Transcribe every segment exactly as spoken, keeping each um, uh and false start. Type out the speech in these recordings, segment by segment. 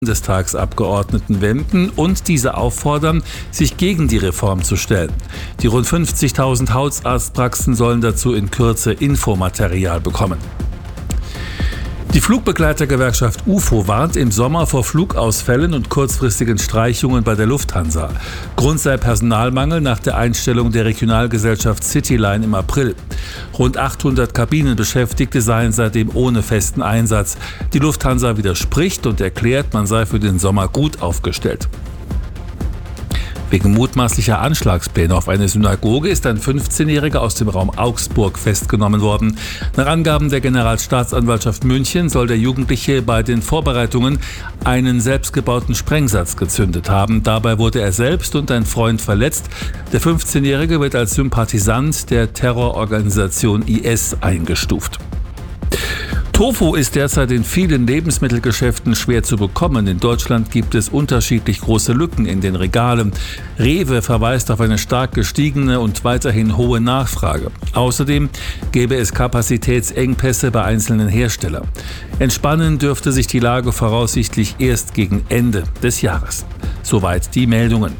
Bundestagsabgeordneten wenden und diese auffordern, sich gegen die Reform zu stellen. Die rund fünfzigtausend Hausarztpraxen sollen dazu in Kürze Infomaterial bekommen. Die Flugbegleitergewerkschaft U F O warnt im Sommer vor Flugausfällen und kurzfristigen Streichungen bei der Lufthansa. Grund sei Personalmangel nach der Einstellung der Regionalgesellschaft Cityline im April. Rund achthundert Kabinenbeschäftigte seien seitdem ohne festen Einsatz. Die Lufthansa widerspricht und erklärt, man sei für den Sommer gut aufgestellt. Wegen mutmaßlicher Anschlagspläne auf eine Synagoge ist ein fünfzehnjähriger aus dem Raum Augsburg festgenommen worden. Nach Angaben der Generalstaatsanwaltschaft München soll der Jugendliche bei den Vorbereitungen einen selbstgebauten Sprengsatz gezündet haben. Dabei wurde er selbst und ein Freund verletzt. Der fünfzehnjährige wird als Sympathisant der Terrororganisation I S eingestuft. Tofu ist derzeit in vielen Lebensmittelgeschäften schwer zu bekommen. In Deutschland gibt es unterschiedlich große Lücken in den Regalen. Rewe verweist auf eine stark gestiegene und weiterhin hohe Nachfrage. Außerdem gäbe es Kapazitätsengpässe bei einzelnen Herstellern. Entspannen dürfte sich die Lage voraussichtlich erst gegen Ende des Jahres. Soweit die Meldungen.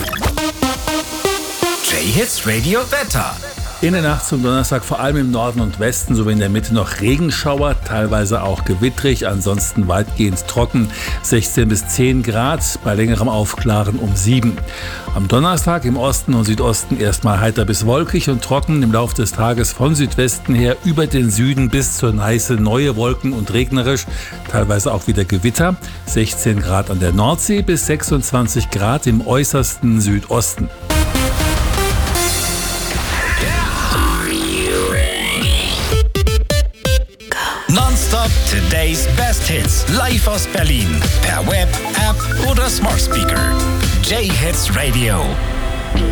J-Hits Radio Wetter. In der Nacht zum Donnerstag vor allem im Norden und Westen sowie in der Mitte noch Regenschauer, teilweise auch gewittrig, ansonsten weitgehend trocken, sechzehn bis zehn Grad, bei längerem Aufklaren um sieben. Am Donnerstag im Osten und Südosten erstmal heiter bis wolkig und trocken, im Laufe des Tages von Südwesten her über den Süden bis zur Neiße neue Wolken und regnerisch, teilweise auch wieder Gewitter, sechzehn Grad an der Nordsee bis sechsundzwanzig Grad im äußersten Südosten. Nonstop Today's Best Hits. Live aus Berlin. Per Web, App oder Smart Speaker. J-Hits Radio.